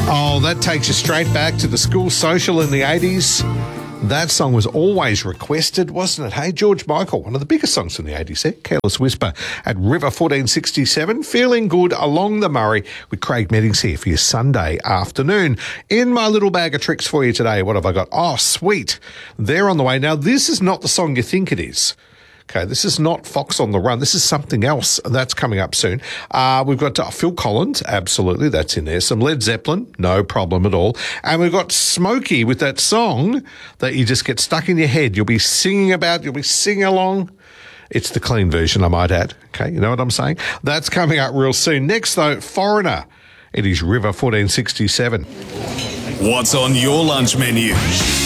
Oh, that takes you straight back to the school social in the 80s. That song was always requested, wasn't it? Hey, George Michael, one of the biggest songs from the 80s there, Careless Whisper at River 1467. Feeling good along the Murray with Craig Meddings here for your Sunday afternoon. In my little bag of tricks for you today, what have I got? Oh, sweet. They're on the way. Now, this is not the song you think it is. Okay, this is not Fox on the Run. This is something else that's coming up soon. We've got Phil Collins, absolutely, that's in there. Some Led Zeppelin, no problem at all. And we've got Smokey with that song that you just get stuck in your head. You'll be singing along. It's the clean version, I might add. Okay, you know what I'm saying? That's coming up real soon. Next, though, Foreigner. It is River 1467. What's on your lunch menu?